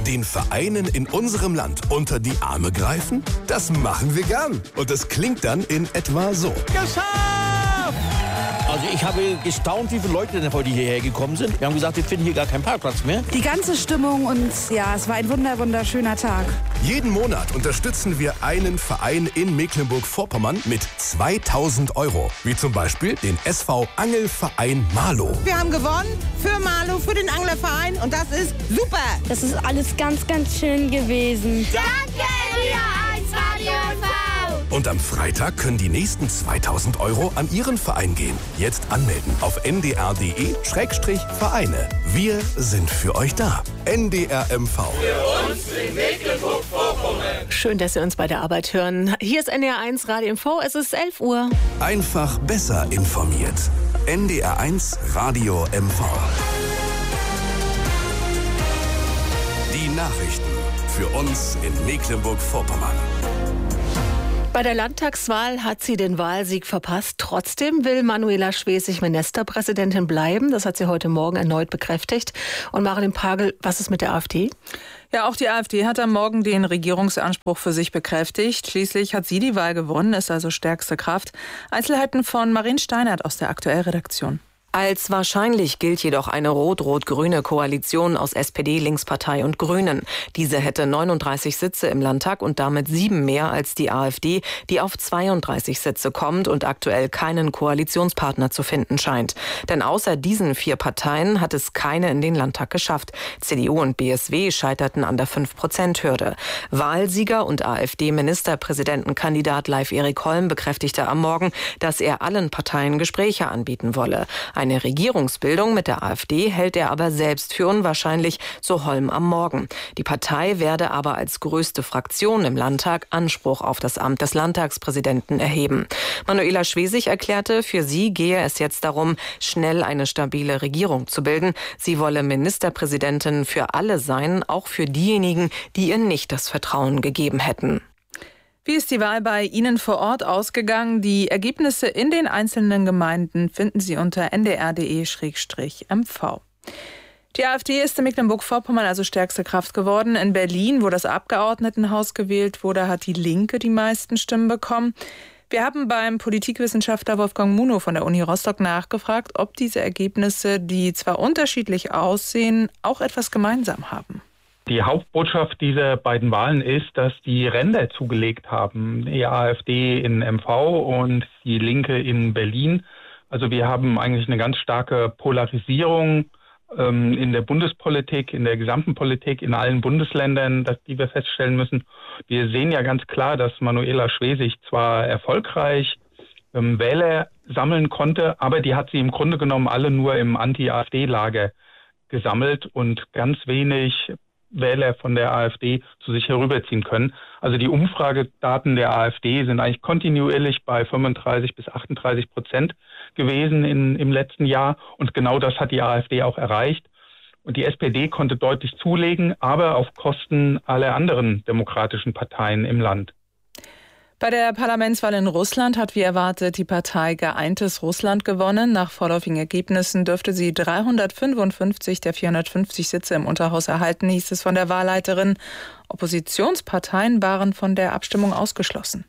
Den Vereinen in unserem Land unter die Arme greifen? Das machen wir gern. Und das klingt dann in etwa so. Geschafft! Also ich habe gestaunt, wie viele Leute denn heute hierher gekommen sind. Wir haben gesagt, wir finden hier gar keinen Parkplatz mehr. Die ganze Stimmung und ja, es war ein wunderschöner Tag. Jeden Monat unterstützen wir einen Verein in Mecklenburg-Vorpommern mit 2.000 €. Wie zum Beispiel den SV Angelverein Marlow. Wir haben gewonnen für Marlow, für den Anglerverein und das ist super. Das ist alles ganz schön gewesen. Danke, NDR 1 Radio MV. Und am Freitag können die nächsten 2.000 € an Ihren Verein gehen. Jetzt anmelden auf ndr.de/Vereine. Wir sind für euch da. NDR MV. Für uns in Mecklenburg-Vorpommern. Schön, dass Sie uns bei der Arbeit hören. Hier ist NDR 1 Radio MV. Es ist 11 Uhr. Einfach besser informiert. NDR 1 Radio MV. Die Nachrichten für uns in Mecklenburg-Vorpommern. Bei der Landtagswahl hat sie den Wahlsieg verpasst. Trotzdem will Manuela Schwesig Ministerpräsidentin bleiben. Das hat sie heute Morgen erneut bekräftigt. Und Marilyn Pagel, was ist mit der AfD? Ja, auch die AfD hat am Morgen den Regierungsanspruch für sich bekräftigt. Schließlich hat sie die Wahl gewonnen, ist also stärkste Kraft. Einzelheiten von Marien Steinert aus der Aktuellredaktion. Als wahrscheinlich gilt jedoch eine rot-rot-grüne Koalition aus SPD, Linkspartei und Grünen. Diese hätte 39 Sitze im Landtag und damit 7 mehr als die AfD, die auf 32 Sitze kommt und aktuell keinen Koalitionspartner zu finden scheint. Denn außer diesen 4 Parteien hat es keine in den Landtag geschafft. CDU und BSW scheiterten an der 5%-Hürde. Wahlsieger und AfD-Ministerpräsidentenkandidat Leif-Erik Holm bekräftigte am Morgen, dass er allen Parteien Gespräche anbieten wolle. Eine Regierungsbildung mit der AfD hält er aber selbst für unwahrscheinlich, so Holm am Morgen. Die Partei werde aber als größte Fraktion im Landtag Anspruch auf das Amt des Landtagspräsidenten erheben. Manuela Schwesig erklärte, für sie gehe es jetzt darum, schnell eine stabile Regierung zu bilden. Sie wolle Ministerpräsidentin für alle sein, auch für diejenigen, die ihr nicht das Vertrauen gegeben hätten. Wie ist die Wahl bei Ihnen vor Ort ausgegangen? Die Ergebnisse in den einzelnen Gemeinden finden Sie unter ndr.de/MV. Die AfD ist in Mecklenburg-Vorpommern also stärkste Kraft geworden. In Berlin, wo das Abgeordnetenhaus gewählt wurde, hat die Linke die meisten Stimmen bekommen. Wir haben beim Politikwissenschaftler Wolfgang Munow von der Uni Rostock nachgefragt, ob diese Ergebnisse, die zwar unterschiedlich aussehen, auch etwas gemeinsam haben. Die Hauptbotschaft dieser beiden Wahlen ist, dass die Ränder zugelegt haben. Die AfD in MV und die Linke in Berlin. Also wir haben eigentlich eine ganz starke Polarisierung in der Bundespolitik, in der gesamten Politik, in allen Bundesländern, die wir feststellen müssen. Wir sehen ja ganz klar, dass Manuela Schwesig zwar erfolgreich Wähler sammeln konnte, aber die hat sie im Grunde genommen alle nur im Anti-AfD-Lager gesammelt und ganz wenig Wähler von der AfD zu sich herüberziehen können. Also die Umfragedaten der AfD sind eigentlich kontinuierlich bei 35-38% gewesen im letzten Jahr. Und genau das hat die AfD auch erreicht. Und die SPD konnte deutlich zulegen, aber auf Kosten aller anderen demokratischen Parteien im Land. Bei der Parlamentswahl in Russland hat wie erwartet die Partei Geeintes Russland gewonnen. Nach vorläufigen Ergebnissen dürfte sie 355 der 450 Sitze im Unterhaus erhalten, hieß es von der Wahlleiterin. Oppositionsparteien waren von der Abstimmung ausgeschlossen.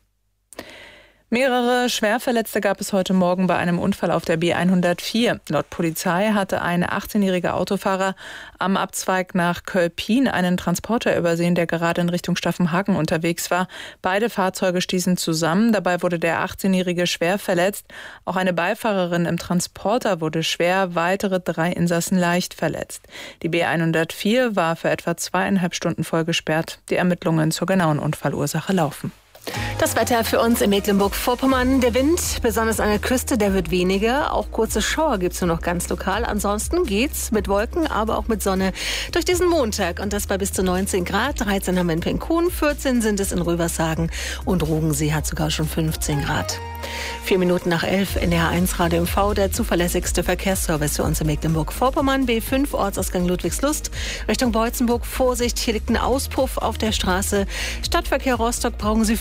Mehrere Schwerverletzte gab es heute Morgen bei einem Unfall auf der B104. Laut Polizei hatte ein 18-jähriger Autofahrer am Abzweig nach Kölpin einen Transporter übersehen, der gerade in Richtung Staffenhagen unterwegs war. Beide Fahrzeuge stießen zusammen. Dabei wurde der 18-jährige schwer verletzt. Auch eine Beifahrerin im Transporter wurde schwer, weitere 3 Insassen leicht verletzt. Die B104 war für etwa 2,5 Stunden voll gesperrt. Die Ermittlungen zur genauen Unfallursache laufen. Das Wetter für uns in Mecklenburg-Vorpommern. Der Wind, besonders an der Küste, der wird weniger. Auch kurze Schauer gibt es nur noch ganz lokal. Ansonsten geht's mit Wolken, aber auch mit Sonne durch diesen Montag. Und das bei bis zu 19 Grad. 13 haben wir in Penkun, 14 sind es in Rövershagen und Rogensee hat sogar schon 15 Grad. 11:04 NDR 1 Radio MV, der zuverlässigste Verkehrsservice für uns in Mecklenburg-Vorpommern. B5 Ortsausgang Ludwigslust Richtung Beutzenburg. Vorsicht, hier liegt ein Auspuff auf der Straße. Stadtverkehr Rostock brauchen Sie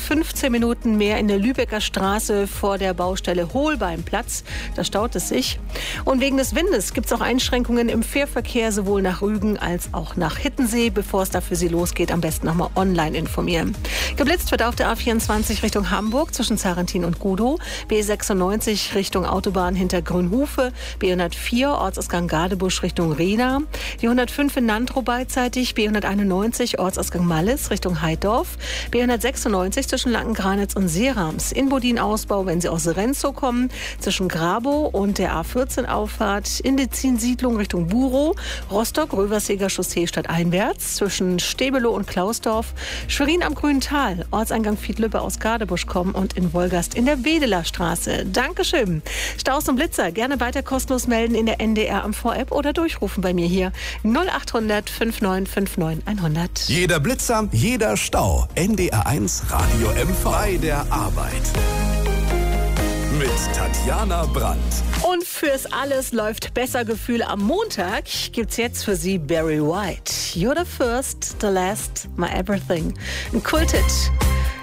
15 Minuten mehr in der Lübecker Straße vor der Baustelle Holbeimplatz. Da staut es sich. Und wegen des Windes gibt es auch Einschränkungen im Fährverkehr, sowohl nach Rügen als auch nach Hittensee. Bevor es da für Sie losgeht, am besten nochmal online informieren. Geblitzt wird auf der A24 Richtung Hamburg zwischen Zarentin und Gudow, B96 Richtung Autobahn hinter Grünhufe, B104 Ortsausgang Gadebusch Richtung Rehna, die 105 in Nantrow beidseitig, B191 Ortsausgang Mallis Richtung Heidorf, B196 zwischen Lankengranitz und Seerams, in Bodin-Ausbau, wenn Sie aus Renzow kommen, zwischen Grabow und der A14-Auffahrt, in die Siedlung Richtung Burow, Rostock, Röverseger Chaussee stadteinwärts, zwischen Stebelow und Klausdorf, Schwerin am Grünen Tal, Ortsangang Fiedlübbe aus Gadebusch kommen und in Wolgast in der Wedeler Straße. Dankeschön. Staus und Blitzer gerne weiter kostenlos melden in der NDR am App oder durchrufen bei mir hier 0800 5959 100. Jeder Blitzer, jeder Stau. NDR1 Radio MV bei der Arbeit. Mit Tatjana Brandt. Und fürs alles läuft besser Gefühl am Montag gibt's jetzt für Sie Barry White. You're the first, the last, my everything. Ein Kulthit.